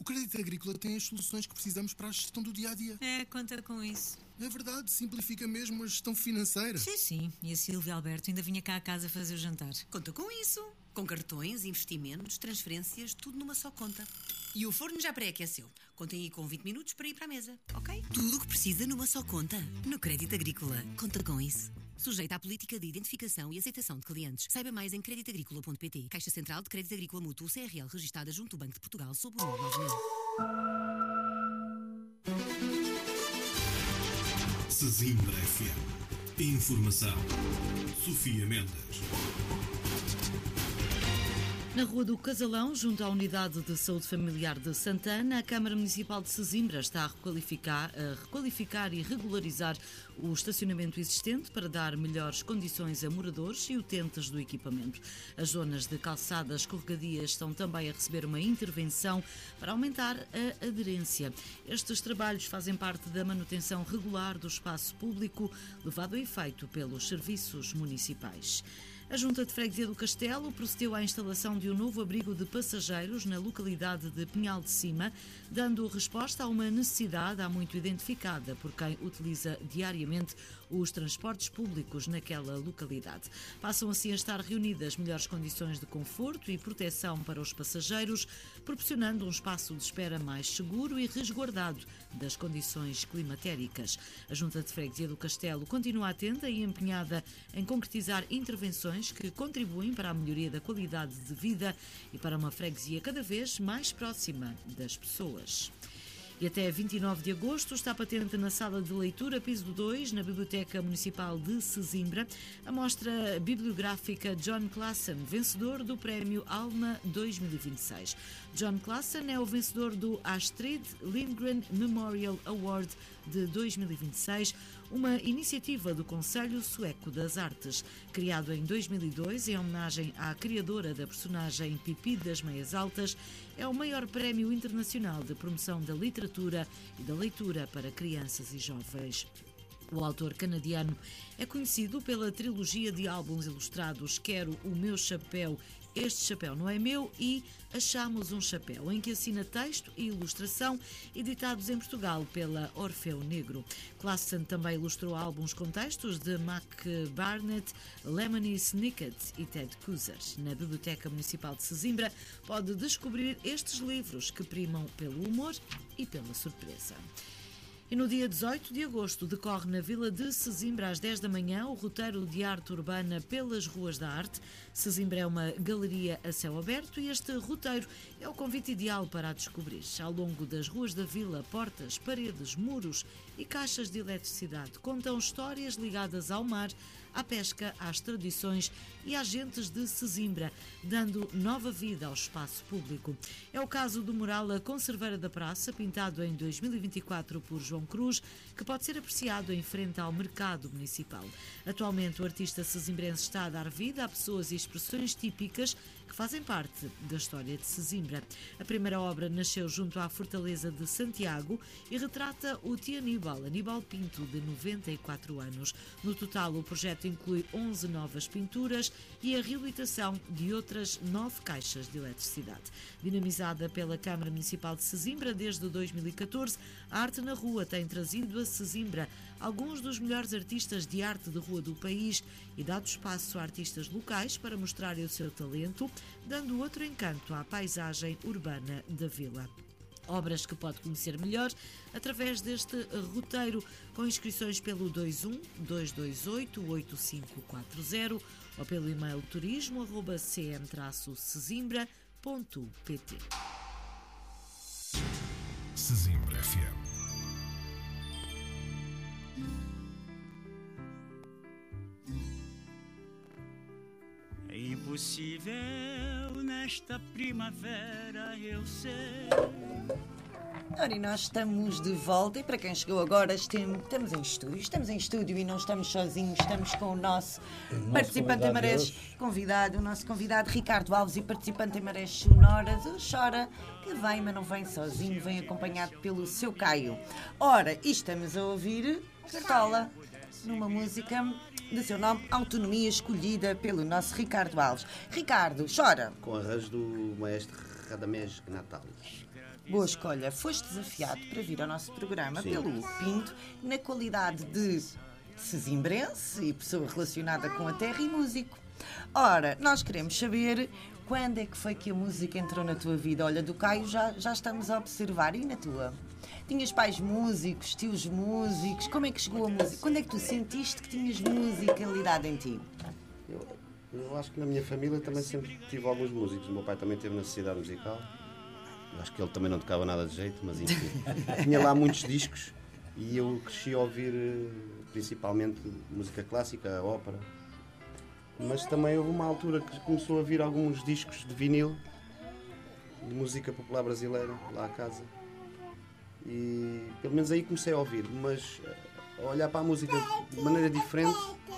Crédito Agrícola tem as soluções que precisamos para a gestão do dia-a-dia. Conta com isso. É verdade, simplifica mesmo a gestão financeira. Sim. E a Silvia Alberto ainda vinha cá a casa fazer o jantar. Conta com isso. Com cartões, investimentos, transferências, tudo numa só conta. E o forno já pré-aqueceu. Contem aí com 20 minutos para ir para a mesa, ok? Tudo o que precisa numa só conta. No Crédito Agrícola. Conta com isso. Sujeita à política de identificação e aceitação de clientes. Saiba mais em creditagricola.pt. Caixa Central de Crédito Agrícola Mútuo CRL, registada junto ao Banco de Portugal sob o número 9000. Sesimbra FM. Informação. Sofia Mendes. Na Rua do Casalão, junto à Unidade de Saúde Familiar de Santana, a Câmara Municipal de Sesimbra está a requalificar e regularizar o estacionamento existente para dar melhores condições a moradores e utentes do equipamento. As zonas de calçadas escorregadias estão também a receber uma intervenção para aumentar a aderência. Estes trabalhos fazem parte da manutenção regular do espaço público, levado a efeito pelos serviços municipais. A Junta de Freguesia do Castelo procedeu à instalação de um novo abrigo de passageiros na localidade de Pinhal de Cima, dando resposta a uma necessidade há muito identificada por quem utiliza diariamente os transportes públicos naquela localidade. Passam assim a estar reunidas melhores condições de conforto e proteção para os passageiros, proporcionando um espaço de espera mais seguro e resguardado das condições climatéricas. A Junta de Freguesia do Castelo continua atenta e empenhada em concretizar intervenções que contribuem para a melhoria da qualidade de vida e para uma freguesia cada vez mais próxima das pessoas. E até 29 de agosto está patente na Sala de Leitura Piso 2, na Biblioteca Municipal de Sesimbra, a mostra bibliográfica John Classen, vencedor do Prémio Alma 2026. John Classen é o vencedor do Astrid Lindgren Memorial Award de 2026, uma iniciativa do Conselho Sueco das Artes. Criado em 2002 em homenagem à criadora da personagem Pipi das Meias Altas, é o maior prémio internacional de promoção da literatura e da leitura para crianças e jovens. O autor canadiano é conhecido pela trilogia de álbuns ilustrados Quero o Meu Chapéu, Este Chapéu Não É Meu e Achamos um Chapéu, em que assina texto e ilustração, editados em Portugal pela Orfeu Negro. Classen também ilustrou álbuns com textos de Mac Barnett, Lemony Snicket e Ted Kooser. Na Biblioteca Municipal de Sesimbra pode descobrir estes livros que primam pelo humor e pela surpresa. E no dia 18 de agosto decorre na Vila de Sesimbra às 10 da manhã o roteiro de arte urbana pelas Ruas da Arte. Sesimbra é uma galeria a céu aberto e este roteiro é o convite ideal para a descobrir. Ao longo das ruas da vila, portas, paredes, muros e caixas de eletricidade contam histórias ligadas ao mar, à pesca, às tradições e às gentes de Sesimbra, dando nova vida ao espaço público. É o caso do mural A Conserveira da Praça, pintado em 2024 por João Cruz, que pode ser apreciado em frente ao mercado municipal. Atualmente, o artista sesimbrense está a dar vida a pessoas e expressões típicas que fazem parte da história de Sesimbra. A primeira obra nasceu junto à Fortaleza de Santiago e retrata o tio Aníbal Pinto, de 94 anos. No total, o projeto inclui 11 novas pinturas e a reabilitação de outras 9 caixas de eletricidade. Dinamizada pela Câmara Municipal de Sesimbra desde 2014, a Arte na Rua tem trazido a Sesimbra alguns dos melhores artistas de arte de rua do país e dado espaço a artistas locais para mostrarem o seu talento, dando outro encanto à paisagem urbana da vila. Obras que pode conhecer melhor através deste roteiro, com inscrições pelo 21 228 8540 ou pelo e-mail turismo@cm-sesimbra.pt. Sesimbra FM. É impossível nesta primavera, eu sei. Ora, e nós estamos de volta e para quem chegou agora estamos em estúdio e não estamos sozinhos, estamos com o nosso participante em Marés convidado, o nosso convidado Ricardo Alves e participante em Marés Sonoras, o Chora, que vem, mas não vem sozinho, vem acompanhado pelo seu Caio. Ora, e estamos a ouvir Cartola, numa música de seu nome, Autonomia, escolhida pelo nosso Ricardo Alves. Ricardo, chora. Com arranjo do maestro Radamés Natalis. Boa escolha. Foste desafiado para vir ao nosso programa Sim. pelo Hugo Pinto, na qualidade de sesimbrense e pessoa relacionada com a terra e músico. Ora, nós queremos saber quando é que foi que a música entrou na tua vida. Olha, do Caio já estamos a observar. E na tua? Tinhas pais músicos, tios músicos? Como é que chegou a música? Quando é que tu sentiste que tinhas musicalidade em ti? Eu acho que na minha família também sempre tive alguns músicos. O meu pai também teve necessidade musical. Eu acho que ele também não tocava nada de jeito, mas enfim. Tinha lá muitos discos e eu cresci a ouvir principalmente música clássica, ópera. Mas também houve uma altura que começou a vir alguns discos de vinil, de música popular brasileira, lá a casa. E pelo menos aí comecei a ouvir, mas a olhar para a música de maneira diferente.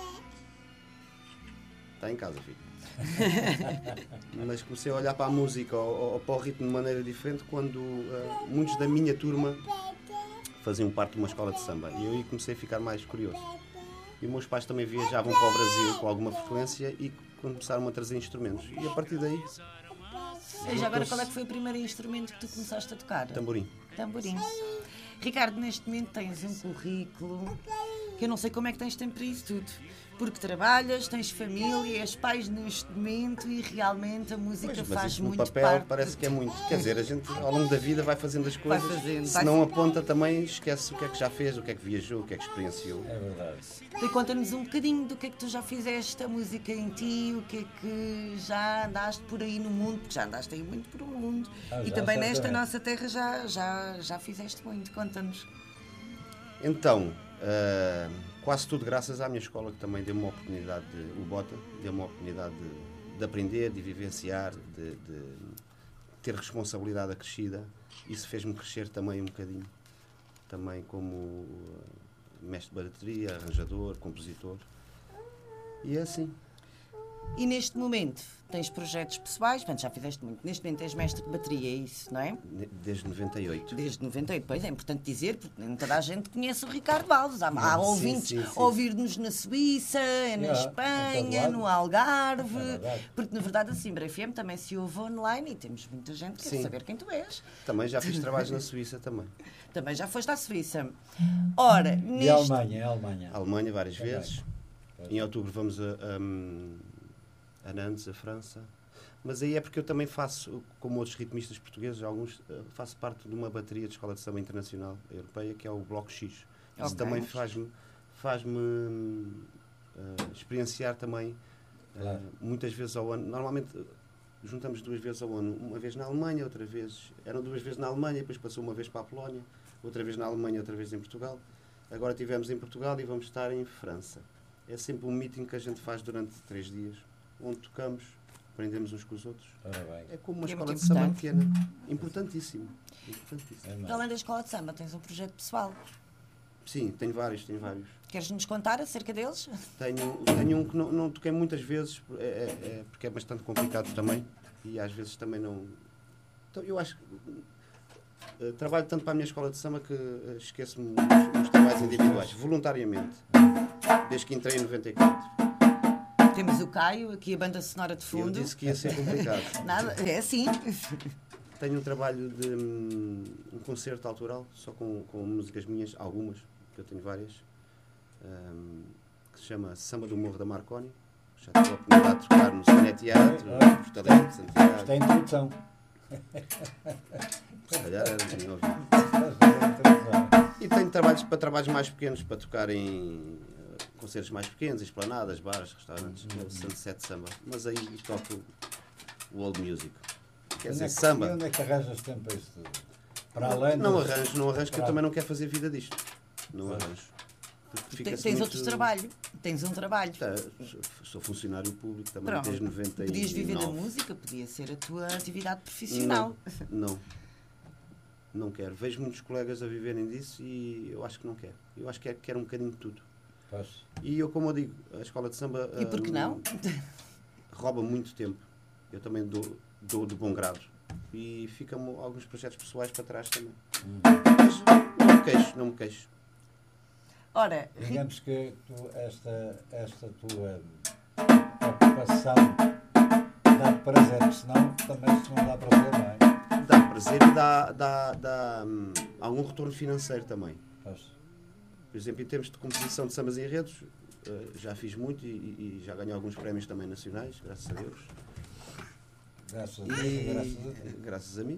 Está em casa, filho. Mas comecei a olhar para a música ou para o ritmo de maneira diferente quando muitos da minha turma faziam parte de uma escola de samba. E eu aí comecei a ficar mais curioso. E meus pais também viajavam para o Brasil com alguma frequência e começaram a trazer instrumentos. E a partir daí... E já agora, qual é que foi o primeiro instrumento que tu começaste a tocar? Tamborim. Tamborim. Ricardo, neste momento tens um currículo que eu não sei como é que tens tempo para isso tudo. Porque trabalhas, tens família, és pais neste momento e realmente a música Mas faz isso no muito papel parte. parece que é muito. Quer dizer, a gente ao longo da vida vai fazendo as coisas. fazendo, Se vai não fazendo. aponta também, esquece o que é que já fez, o que é que viajou, o que é que experienciou. É verdade. E conta-nos um bocadinho do que é que tu já fizeste a música em ti, o que é que já andaste por aí no mundo, porque já andaste aí muito por o mundo. E já, também nesta certamente. nossa terra já fizeste muito. Conta-nos. Então, quase tudo graças à minha escola, que também deu-me uma oportunidade, o Bota, deu-me uma oportunidade de aprender, de vivenciar, de ter responsabilidade acrescida. Isso fez-me crescer também um bocadinho, também como mestre de bateria, arranjador, compositor. E é assim. E neste momento tens projetos pessoais, portanto já fizeste muito. Neste momento és mestre de bateria, é isso, não é? Desde 98. Desde 98, pois é importante dizer, porque nem toda a gente conhece o Ricardo Alves. Há Sim, ouvintes sim, sim. a ouvir-nos na Suíça, na em todo Espanha, lado. no Algarve. É verdade. Porque na verdade a Simbra FM também se ouve online e temos muita gente que quer Sim. saber quem tu és. Também já fiz trabalhos na Suíça também. Também já foste à Suíça. Ora, E neste... a Alemanha, a Alemanha. A Alemanha várias Também. vezes. Em outubro vamos a Nantes, a França. Mas aí é porque eu também faço, como outros ritmistas portugueses, alguns, faço parte de uma bateria de escola de samba internacional europeia, que é o Bloco X. Isso Ok. também faz-me experienciar também Claro. muitas vezes ao ano. Normalmente juntamos 2 vezes ao ano. Uma vez na Alemanha, outra vez... Eram 2 vezes na Alemanha, depois passou uma vez para a Polónia, outra vez na Alemanha, outra vez em Portugal. Agora estivemos em Portugal e vamos estar em França. É sempre um meeting que a gente faz durante 3 dias, onde tocamos, aprendemos uns com os outros. Ora bem. É como uma É escola muito de samba importante. pequena. Importantíssimo. Importantíssimo. É mais. Além da escola de samba, tens um projeto pessoal. Sim, tenho vários. Queres-nos contar acerca deles? Tenho um que não toquei muitas vezes, porque é bastante complicado também, e às vezes também não... Então, eu acho que trabalho tanto para a minha escola de samba que esqueço-me dos trabalhos individuais, voluntariamente, desde que entrei em 94. Temos o Caio, aqui a banda sonora de Eu fundo. disse que ia ser complicado. Nada, é assim. Tenho um trabalho de um concerto autoral, só com músicas minhas, algumas, que eu tenho várias, que se chama Samba do Morro da Marconi. Já tive a oportunidade de tocar no Ciné Teatro, no Porto Alegre, Santiago. Isto é a introdução. Se calhar era de novo. Isto é a introdução. E tenho trabalhos mais pequenos para tocar em concertos mais pequenos, esplanadas, bares, restaurantes, no Sunset Samba. Mas aí toco o old music. Quer dizer, E samba. onde é que arranjas tempo para isso tudo? Para além Não dos- arranjo, que eu Para- também não quero fazer vida disto. Não arranjo. Porque fica-se Tens muito- outro trabalho. Tens um trabalho. Tá, sou funcionário público também Pronto. desde 99. Podias viver da música, podia ser a tua atividade profissional. Não quero. Vejo muitos colegas a viverem disso e eu acho que não quero. Eu acho que quero um bocadinho de tudo. Pois. E eu, como eu digo, a escola de samba E por que não? rouba muito tempo. Eu também dou de bom grado. E ficam alguns projetos pessoais para trás também. Mas não me queixo. Ora, Digamos que esta tua ocupação dá prazer, porque senão também se não dá prazer, não é? Dá prazer e dá algum retorno financeiro também. Pois. Por exemplo, em termos de composição de sambas e enredos, já fiz muito e já ganhei alguns prémios também nacionais, graças a Deus. Graças a Deus e graças a Deus. Graças a mim.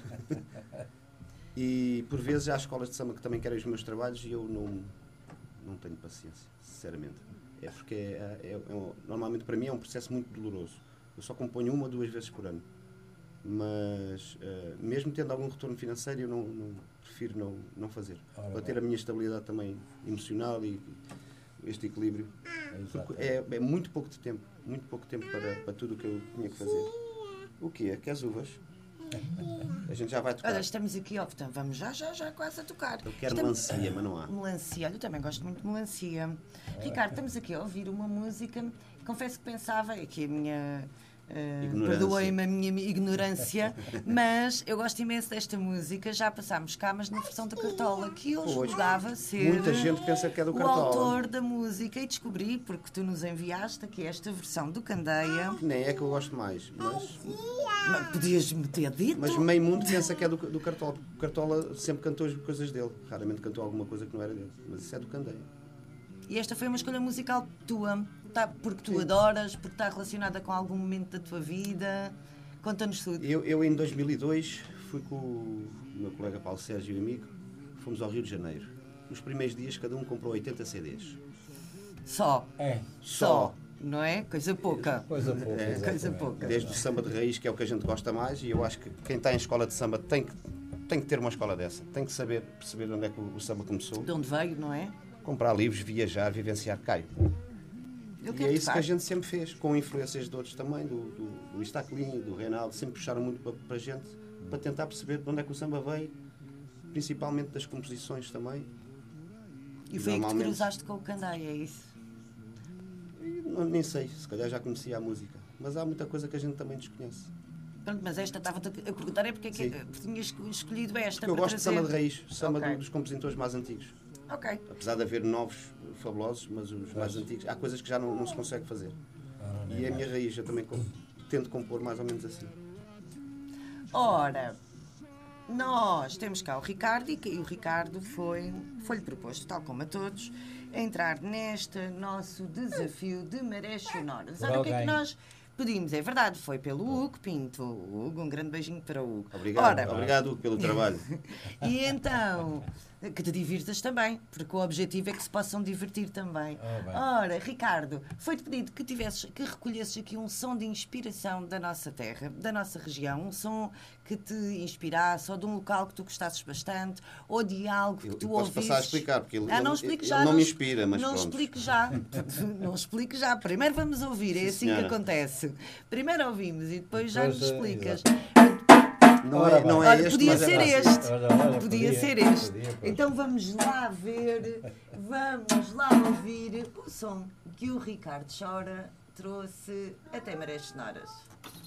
E por vezes há escolas de samba que também querem os meus trabalhos e eu não tenho paciência, sinceramente. É porque normalmente para mim é um processo muito doloroso. Eu só componho 1 ou 2 vezes por ano. Mas mesmo tendo algum retorno financeiro, eu prefiro não fazer. Para ter a minha estabilidade também emocional e este equilíbrio. É muito pouco tempo para tudo o que eu tinha que fazer. O quê? Queres uvas? A gente já vai tocar. Olha, estamos aqui, portanto, vamos já quase a tocar. Eu quero melancia, mas não há. Melancia, olha, eu também gosto muito de melancia. Ricardo, estamos aqui a ouvir uma música. Confesso que pensava, aqui a minha. Perdoem-me a minha ignorância, mas eu gosto imenso desta música. Já passámos cá, mas na versão da Cartola, que eu julgava ser muita gente pensa que é do o Cartola. autor da música, e descobri, porque tu nos enviaste aqui esta versão do Candeia. Que nem é que eu gosto mais, mas podias-me ter dito. Mas meio mundo pensa que é do Cartola. O Cartola sempre cantou as coisas dele, raramente cantou alguma coisa que não era dele, mas isso é do Candeia. E esta foi uma escolha musical tua, porque tu adoras, porque está relacionada com algum momento da tua vida. Conta-nos tudo. Eu em 2002 fui com o meu colega Paulo Sérgio e amigo, fomos ao Rio de Janeiro. Nos primeiros dias cada um comprou 80 CDs. Só? Só. Não é? Coisa pouca. Coisa pouca. Coisa pouca. Desde o samba de raiz, que é o que a gente gosta mais, e eu acho que quem está em escola de samba tem que ter uma escola dessa. Tem que perceber onde é que o samba começou. De onde veio, não é? Comprar livros, viajar, vivenciar Caio. E é isso que a gente sempre fez, com influências de outros também, do Istaclin, do Reinaldo, sempre puxaram muito para a gente, para tentar perceber de onde é que o samba veio, principalmente das composições também. E foi aí que te cruzaste com o Candeia, é isso? Nem sei, se calhar já conhecia a música, mas há muita coisa que a gente também desconhece. Pronto, mas esta estava-te a perguntar, é porque tinhas escolhido esta. Porque eu gosto trazer... de samba de raiz, samba dos compositores mais antigos. Ok. Apesar de haver novos fabulosos, mas os mais antigos, há coisas que já não se consegue fazer. E é a minha raiz, eu também tento compor mais ou menos assim. Ora, nós temos cá o Ricardo, e o Ricardo foi-lhe proposto, tal como a todos, entrar neste nosso desafio de marés sonoras. Ora, o que é que nós pedimos? É verdade, foi pelo Hugo Pinto. Hugo, um grande beijinho para o Hugo. Obrigado, Hugo, pelo trabalho. E então, que te divirtas também, porque o objetivo é que se possam divertir também. Ora, Ricardo, foi-te pedido que recolhesses aqui um som de inspiração da nossa terra, da nossa região, um som que te inspirasse, ou de um local que tu gostasses bastante, ou de algo que tu ouvisses. Posso passar a explicar, porque ele já, não me inspira, mas não pronto. Explique já. Não explique já. Primeiro vamos ouvir, é assim que acontece. Primeiro ouvimos e depois já nos explicas. Não é este, podia mas ser é este. Podia ser este. Então vamos lá ver, vamos lá ouvir o som que o Ricardo Chora trouxe até Marés Sonoras.